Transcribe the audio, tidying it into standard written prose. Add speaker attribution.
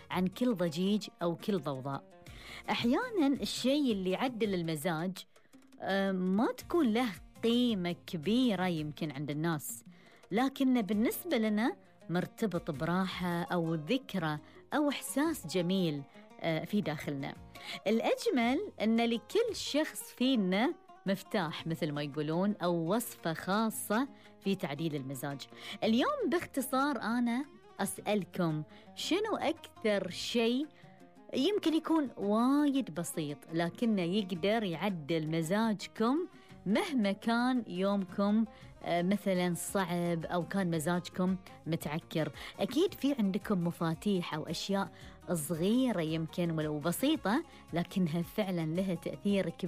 Speaker 1: عن كل ضجيج أو كل ضوضاء. أحياناً الشيء اللي يعدل المزاج ما تكون له قيمة كبيرة يمكن عند الناس، لكن بالنسبة لنا مرتبط براحة أو ذكرى أو إحساس جميل في داخلنا. الأجمل أن لكل شخص فينا مفتاح مثل ما يقولون أو وصفة خاصة في تعديل المزاج. اليوم باختصار أنا أسألكم شنو أكثر شيء يمكن يكون وايد بسيط لكنه يقدر يعدل مزاجكم مهما كان يومكم مثلا صعب أو كان مزاجكم متعكر. أكيد في عندكم مفاتيح أو أشياء صغيرة يمكن ولو بسيطة لكنها فعلا لها تأثير كبير